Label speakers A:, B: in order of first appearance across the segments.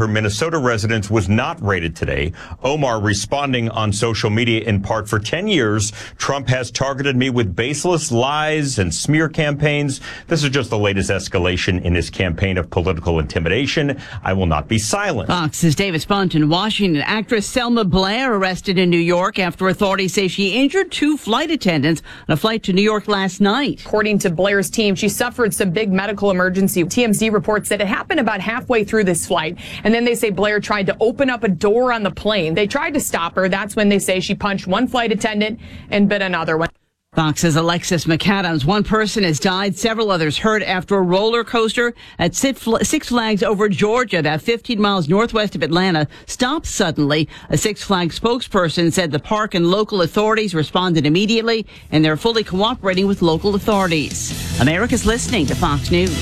A: her Minnesota residence was not raided today. Omar responding on social media in part, for 10 years, Trump has targeted me with baseless lies and smear campaigns. This is just the latest escalation in his campaign of political intimidation. I will not be silent.
B: Fox's David Spunt in Washington. Actress Selma Blair arrested in New York after authorities say she injured 2 flight attendants on a flight to New York last night.
C: According to Blair's team, she suffered some big medical emergency. TMZ reports that it happened about halfway through this flight. And then they say Blair tried to open up a door on the plane. They tried to stop her. That's when they say she punched one flight attendant and bit another one.
B: Fox's Alexis McAdams. One person has died, several others hurt after a roller coaster at Six Flags over Georgia, about 15 miles northwest of Atlanta, stopped suddenly. A Six Flags spokesperson said the park and local authorities responded immediately, and they're fully cooperating with local authorities. America's listening to Fox News.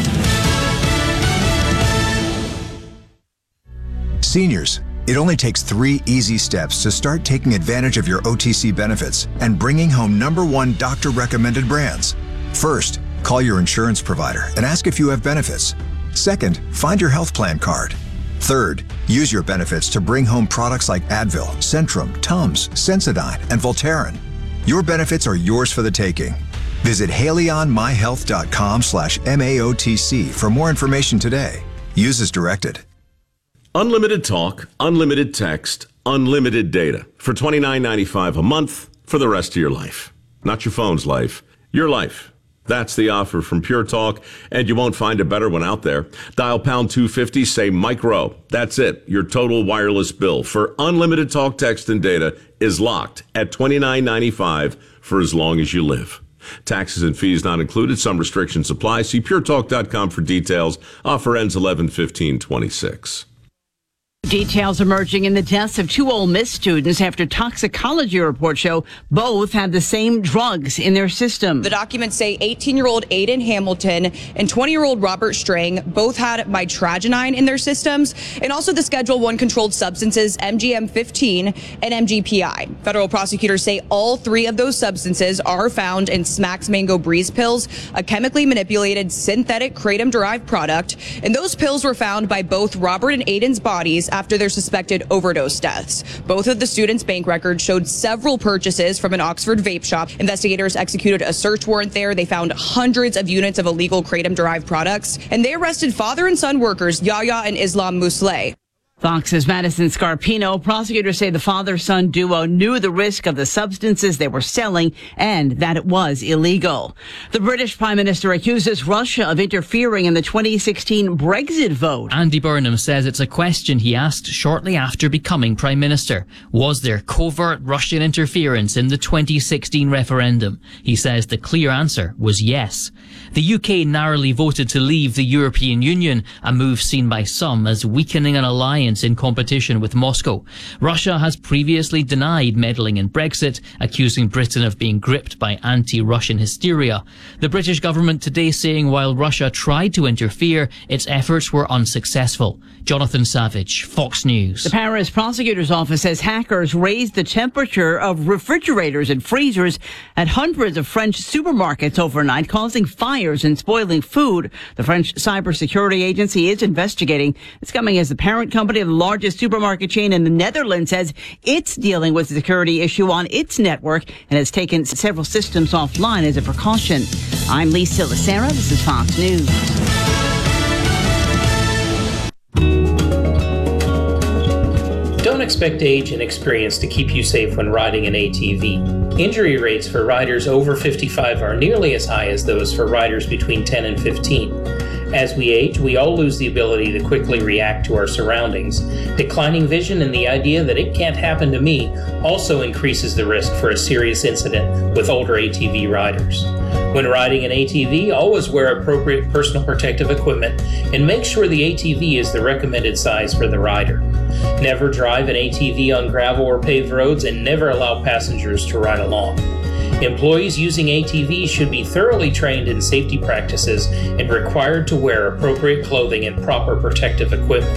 D: Seniors, it only takes 3 easy steps to start taking advantage of your OTC benefits and bringing home #1 doctor-recommended brands. First, call your insurance provider and ask if you have benefits. Second, find your health plan card. Third, use your benefits to bring home products like Advil, Centrum, Tums, Sensodyne, and Voltaren. Your benefits are yours for the taking. Visit HaleyOnMyHealth.com/MAOTC for more information today. Use as directed.
E: Unlimited talk, unlimited text, unlimited data for $29.95 a month for the rest of your life. Not your phone's life, your life. That's the offer from Pure Talk, and you won't find a better one out there. Dial pound 250, say micro. That's it. Your total wireless bill for unlimited talk, text, and data is locked at $29.95 for as long as you live. Taxes and fees not included. Some restrictions apply. See puretalk.com for details. Offer ends 11/15/26.
B: Details emerging in the deaths of 2 Ole Miss students after toxicology reports show both had the same drugs in their system.
F: The documents say 18-year-old Aiden Hamilton and 20-year-old Robert Strang both had mitragynine in their systems, and also the Schedule I controlled substances MGM-15 and MGPI. Federal prosecutors say all 3 of those substances are found in Smacks Mango Breeze pills, a chemically manipulated synthetic kratom-derived product, and those pills were found by both Robert and Aiden's bodies after their suspected overdose deaths. Both of the students' bank records showed several purchases from an Oxford vape shop. Investigators executed a search warrant there. They found hundreds of units of illegal kratom-derived products, and they arrested father and son workers Yahya and Islam Musleh.
B: Fox's Madison Scarpino. Prosecutors say the father-son duo knew the risk of the substances they were selling and that it was illegal. The British Prime Minister accuses Russia of interfering in the 2016 Brexit vote.
G: Andy Burnham says it's a question he asked shortly after becoming Prime Minister. Was there covert Russian interference in the 2016 referendum? He says the clear answer was yes. The UK narrowly voted to leave the European Union, a move seen by some as weakening an alliance in competition with Moscow. Russia has previously denied meddling in Brexit, accusing Britain of being gripped by anti-Russian hysteria. The British government today saying while Russia tried to interfere, its efforts were unsuccessful. Jonathan Savage, Fox News.
B: The Paris prosecutor's office says hackers raised the temperature of refrigerators and freezers at hundreds of French supermarkets overnight, causing fires and spoiling food. The French cybersecurity agency is investigating. It's coming as the parent company of the largest supermarket chain in the Netherlands says it's dealing with a security issue on its network and has taken several systems offline as a precaution. I'm Lisa Lacera. This is Fox News.
H: Don't expect age and experience to keep you safe when riding an ATV. Injury rates for riders over 55 are nearly as high as those for riders between 10 and 15. As we age, we all lose the ability to quickly react to our surroundings. Declining vision and the idea that it can't happen to me also increases the risk for a serious incident with older ATV riders. When riding an ATV, always wear appropriate personal protective equipment and make sure the ATV is the recommended size for the rider. Never drive an ATV on gravel or paved roads, and never allow passengers to ride along. Employees using ATVs should be thoroughly trained in safety practices and required to wear appropriate clothing and proper protective equipment.